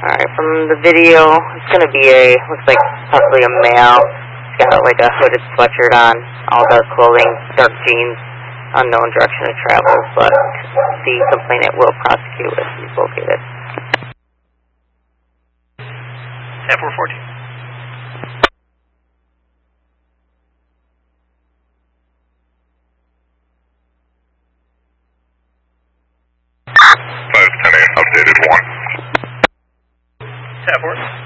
Alright, from the video, it's going to be looks like possibly a male. He's got like a hooded sweatshirt on, all dark clothing, dark jeans, unknown direction of travel, but the complainant will prosecute if he's located. 10-4-14. 510 updated 1. Tap 4.